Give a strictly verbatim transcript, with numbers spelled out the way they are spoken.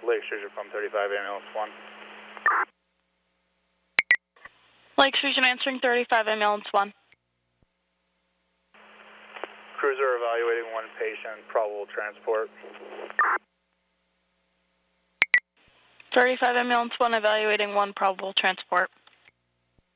Lake Sturgeon from thirty-five, ambulance one. Lake Sturgeon answering thirty-five, ambulance one. Cruiser evaluating one patient, probable transport. thirty-five, ambulance one, evaluating one, probable transport.